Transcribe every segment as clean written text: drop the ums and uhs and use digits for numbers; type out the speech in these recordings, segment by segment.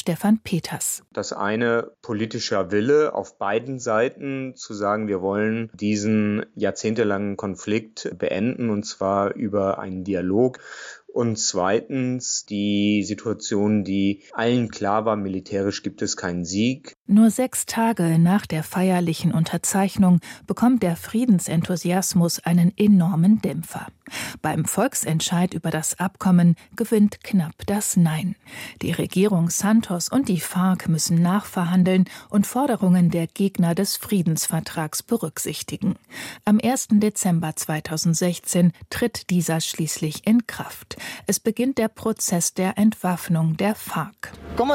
Stefan Peters. Das eine politischer Wille auf beiden Seiten zu sagen, wir wollen diesen jahrzehntelangen Konflikt beenden, und zwar über einen Dialog. Und zweitens die Situation, die allen klar war, militärisch gibt es keinen Sieg. Nur 6 Tage nach der feierlichen Unterzeichnung bekommt der Friedensenthusiasmus einen enormen Dämpfer. Beim Volksentscheid über das Abkommen gewinnt knapp das Nein. Die Regierung Santos und die FARC müssen nachverhandeln und Forderungen der Gegner des Friedensvertrags berücksichtigen. Am 1. Dezember 2016 tritt dieser schließlich in Kraft. Es beginnt der Prozess der Entwaffnung der FARC.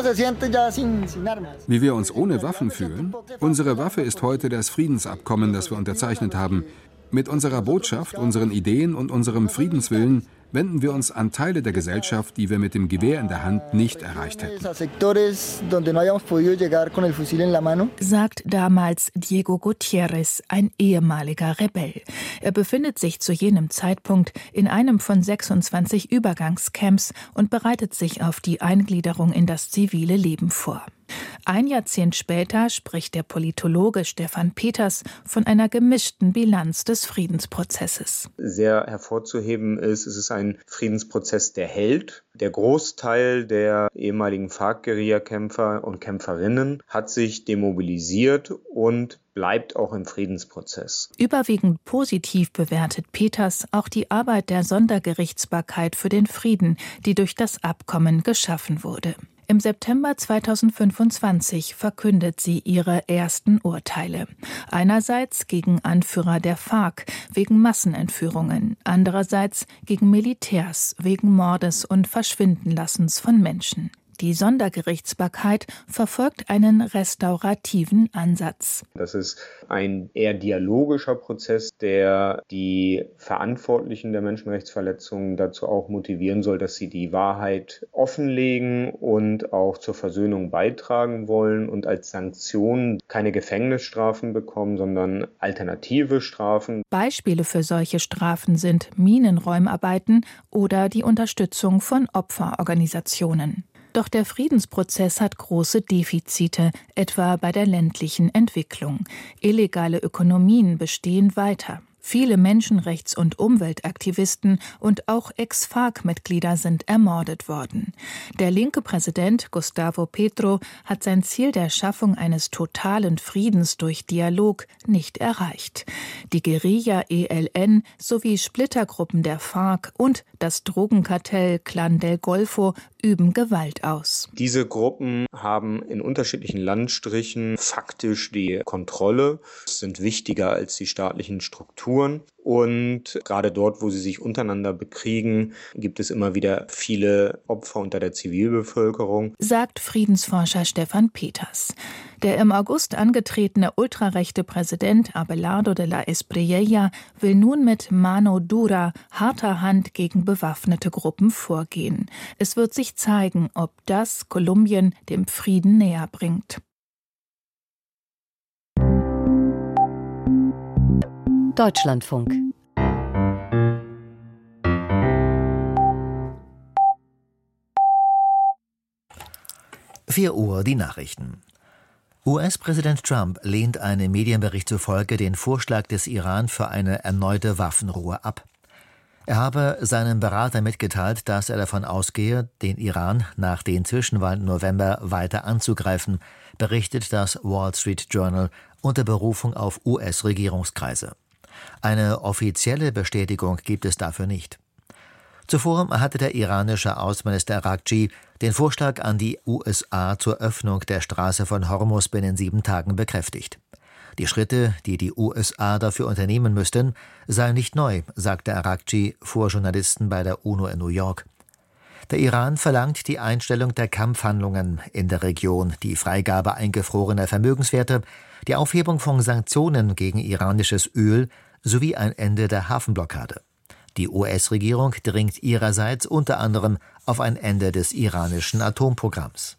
Wie wir uns ohne Waffen fühlen? Unsere Waffe ist heute das Friedensabkommen, das wir unterzeichnet haben. Mit unserer Botschaft, unseren Ideen und unserem Friedenswillen wenden wir uns an Teile der Gesellschaft, die wir mit dem Gewehr in der Hand nicht erreicht hätten. Sagt damals Diego Gutiérrez, ein ehemaliger Rebell. Er befindet sich zu jenem Zeitpunkt in einem von 26 Übergangscamps und bereitet sich auf die Eingliederung in das zivile Leben vor. Ein Jahrzehnt später spricht der Politologe Stefan Peters von einer gemischten Bilanz des Friedensprozesses. Sehr hervorzuheben ist, es ist ein Friedensprozess, der hält. Der Großteil der ehemaligen FARC-Guerillakämpfer und Kämpferinnen hat sich demobilisiert und bleibt auch im Friedensprozess. Überwiegend positiv bewertet Peters auch die Arbeit der Sondergerichtsbarkeit für den Frieden, die durch das Abkommen geschaffen wurde. Im September 2025 verkündet sie ihre ersten Urteile. Einerseits gegen Anführer der FARC wegen Massenentführungen, andererseits gegen Militärs wegen Mordes und Verschwindenlassens von Menschen. Die Sondergerichtsbarkeit verfolgt einen restaurativen Ansatz. Das ist ein eher dialogischer Prozess, der die Verantwortlichen der Menschenrechtsverletzungen dazu auch motivieren soll, dass sie die Wahrheit offenlegen und auch zur Versöhnung beitragen wollen und als Sanktion keine Gefängnisstrafen bekommen, sondern alternative Strafen. Beispiele für solche Strafen sind Minenräumarbeiten oder die Unterstützung von Opferorganisationen. Doch der Friedensprozess hat große Defizite, etwa bei der ländlichen Entwicklung. Illegale Ökonomien bestehen weiter. Viele Menschenrechts- und Umweltaktivisten und auch Ex-FARC-Mitglieder sind ermordet worden. Der linke Präsident Gustavo Petro hat sein Ziel der Schaffung eines totalen Friedens durch Dialog nicht erreicht. Die Guerilla ELN sowie Splittergruppen der FARC und das Drogenkartell Clan del Golfo üben Gewalt aus. Diese Gruppen haben in unterschiedlichen Landstrichen faktisch die Kontrolle, sind wichtiger als die staatlichen Strukturen. Und gerade dort, wo sie sich untereinander bekriegen, gibt es immer wieder viele Opfer unter der Zivilbevölkerung, sagt Friedensforscher Stefan Peters. Der im August angetretene ultrarechte Präsident Abelardo de la Espriella will nun mit Mano Dura, harter Hand gegen bewaffnete Gruppen vorgehen. Es wird sich zeigen, ob das Kolumbien dem Frieden näher bringt. Deutschlandfunk. Uhr die Nachrichten. US-Präsident Trump lehnt einem Medienbericht zufolge den Vorschlag des Iran für eine erneute Waffenruhe ab. Er habe seinem Berater mitgeteilt, dass er davon ausgehe, den Iran nach den Zwischenwahlen im November weiter anzugreifen, berichtet das Wall Street Journal unter Berufung auf US-Regierungskreise. Eine offizielle Bestätigung gibt es dafür nicht. Zuvor hatte der iranische Außenminister Araghchi den Vorschlag an die USA zur Öffnung der Straße von Hormuz binnen 7 Tagen bekräftigt. Die Schritte, die die USA dafür unternehmen müssten, seien nicht neu, sagte Araghchi vor Journalisten bei der UNO in New York. Der Iran verlangt die Einstellung der Kampfhandlungen in der Region, die Freigabe eingefrorener Vermögenswerte, die Aufhebung von Sanktionen gegen iranisches Öl sowie ein Ende der Hafenblockade. Die US-Regierung dringt ihrerseits unter anderem auf ein Ende des iranischen Atomprogramms.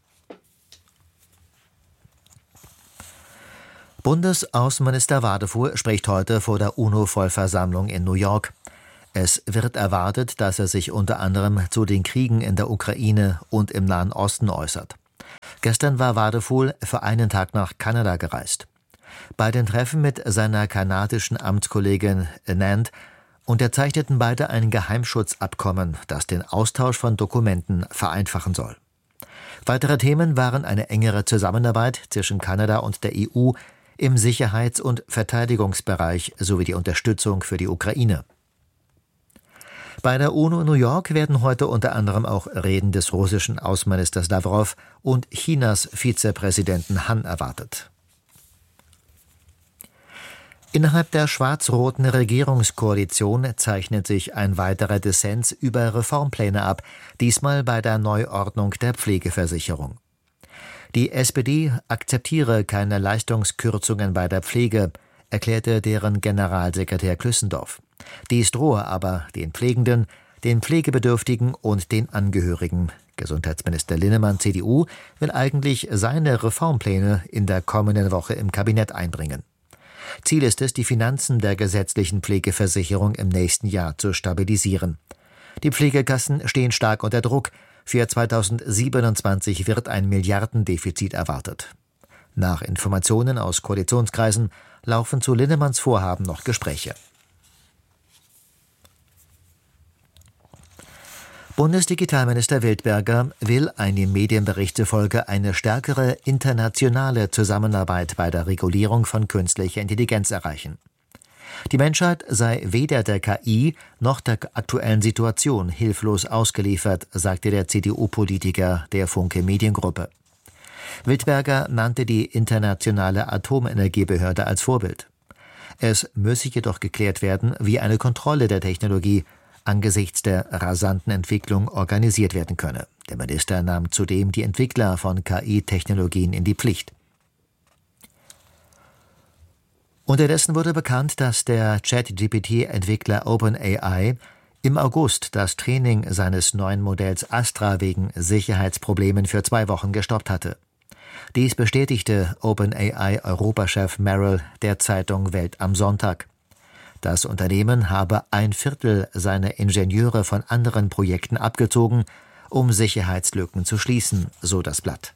Bundesaußenminister Wadefuhr spricht heute vor der UNO-Vollversammlung in New York. Es wird erwartet, dass er sich unter anderem zu den Kriegen in der Ukraine und im Nahen Osten äußert. Gestern war Wadefuhl für einen Tag nach Kanada gereist. Bei den Treffen mit seiner kanadischen Amtskollegin Anand unterzeichneten beide ein Geheimschutzabkommen, das den Austausch von Dokumenten vereinfachen soll. Weitere Themen waren eine engere Zusammenarbeit zwischen Kanada und der EU im Sicherheits- und Verteidigungsbereich sowie die Unterstützung für die Ukraine. Bei der UNO in New York werden heute unter anderem auch Reden des russischen Außenministers Lawrow und Chinas Vizepräsidenten Han erwartet. Innerhalb der schwarz-roten Regierungskoalition zeichnet sich ein weiterer Dissens über Reformpläne ab, diesmal bei der Neuordnung der Pflegeversicherung. Die SPD akzeptiere keine Leistungskürzungen bei der Pflege, erklärte deren Generalsekretär Klüssendorf. Dies drohe aber den Pflegenden, den Pflegebedürftigen und den Angehörigen. Gesundheitsminister Linnemann, CDU, will eigentlich seine Reformpläne in der kommenden Woche im Kabinett einbringen. Ziel ist es, die Finanzen der gesetzlichen Pflegeversicherung im nächsten Jahr zu stabilisieren. Die Pflegekassen stehen stark unter Druck. Für 2027 wird ein Milliardendefizit erwartet. Nach Informationen aus Koalitionskreisen laufen zu Linnemanns Vorhaben noch Gespräche. Bundesdigitalminister Wildberger will einem Medienbericht zufolge eine stärkere internationale Zusammenarbeit bei der Regulierung von künstlicher Intelligenz erreichen. Die Menschheit sei weder der KI noch der aktuellen Situation hilflos ausgeliefert, sagte der CDU-Politiker der Funke Mediengruppe. Wildberger nannte die Internationale Atomenergiebehörde als Vorbild. Es müsse jedoch geklärt werden, wie eine Kontrolle der Technologie angesichts der rasanten Entwicklung organisiert werden könne. Der Minister nahm zudem die Entwickler von KI-Technologien in die Pflicht. Unterdessen wurde bekannt, dass der ChatGPT-Entwickler OpenAI im August das Training seines neuen Modells Astra wegen Sicherheitsproblemen für 2 Wochen gestoppt hatte. Dies bestätigte OpenAI-Europachef Merrill der Zeitung Welt am Sonntag. Das Unternehmen habe 1/4 seiner Ingenieure von anderen Projekten abgezogen, um Sicherheitslücken zu schließen, so das Blatt.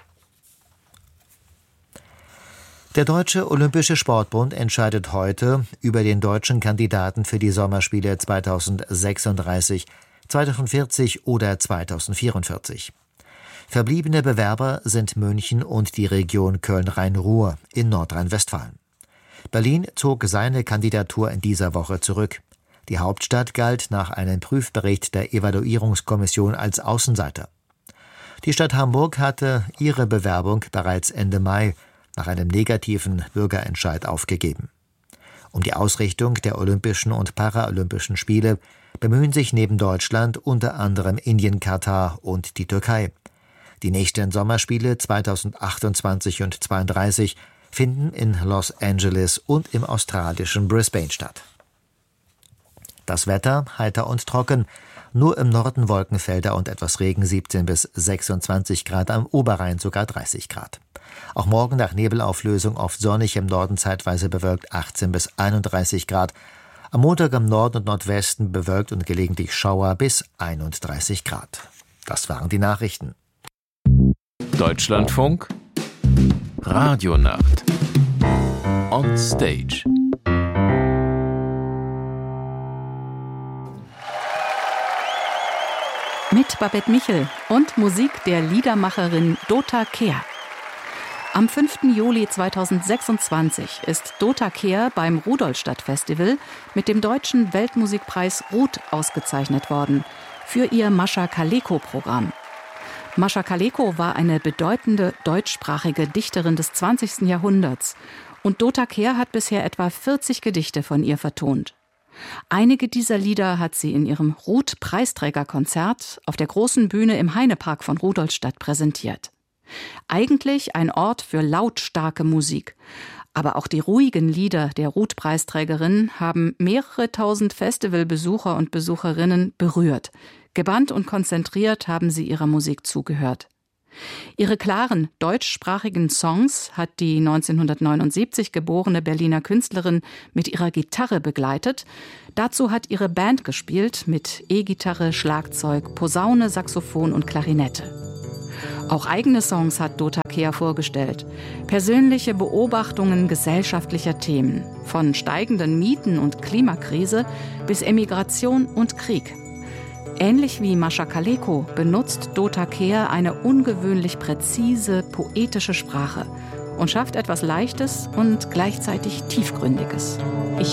Der Deutsche Olympische Sportbund entscheidet heute über den deutschen Kandidaten für die Sommerspiele 2036, 2040 oder 2044. Verbliebene Bewerber sind München und die Region Köln-Rhein-Ruhr in Nordrhein-Westfalen. Berlin zog seine Kandidatur in dieser Woche zurück. Die Hauptstadt galt nach einem Prüfbericht der Evaluierungskommission als Außenseiter. Die Stadt Hamburg hatte ihre Bewerbung bereits Ende Mai nach einem negativen Bürgerentscheid aufgegeben. Um die Ausrichtung der Olympischen und Paralympischen Spiele bemühen sich neben Deutschland unter anderem Indien, Katar und die Türkei. Die nächsten Sommerspiele 2028 und 2032 finden in Los Angeles und im australischen Brisbane statt. Das Wetter heiter und trocken, nur im Norden Wolkenfelder und etwas Regen, 17 bis 26 Grad, am Oberrhein sogar 30 Grad. Auch morgen nach Nebelauflösung oft sonnig, im Norden zeitweise bewölkt, 18 bis 31 Grad. Am Montag im Norden und Nordwesten bewölkt und gelegentlich Schauer bis 31 Grad. Das waren die Nachrichten. Deutschlandfunk Radionacht On Stage. Mit Babette Michel und Musik der Liedermacherin Dota Kehr. Am 5. Juli 2026 ist Dota Kehr beim Rudolstadt-Festival mit dem Deutschen Weltmusikpreis RUD ausgezeichnet worden für ihr Mascha Kaleko-Programm. Mascha Kaleko war eine bedeutende deutschsprachige Dichterin des 20. Jahrhunderts und Dota Kehr hat bisher etwa 40 Gedichte von ihr vertont. Einige dieser Lieder hat sie in ihrem RUD-Preisträgerkonzert auf der großen Bühne im Heinepark von Rudolstadt präsentiert. Eigentlich ein Ort für lautstarke Musik. Aber auch die ruhigen Lieder der RUD-Preisträgerin haben mehrere tausend Festivalbesucher und Besucherinnen berührt. Gebannt und konzentriert haben sie ihrer Musik zugehört. Ihre klaren, deutschsprachigen Songs hat die 1979 geborene Berliner Künstlerin mit ihrer Gitarre begleitet. Dazu hat ihre Band gespielt mit E-Gitarre, Schlagzeug, Posaune, Saxophon und Klarinette. Auch eigene Songs hat Dota Kehr vorgestellt. Persönliche Beobachtungen gesellschaftlicher Themen. Von steigenden Mieten und Klimakrise bis Emigration und Krieg. Ähnlich wie Mascha Kaleko benutzt Dota Kehr eine ungewöhnlich präzise, poetische Sprache und schafft etwas Leichtes und gleichzeitig Tiefgründiges.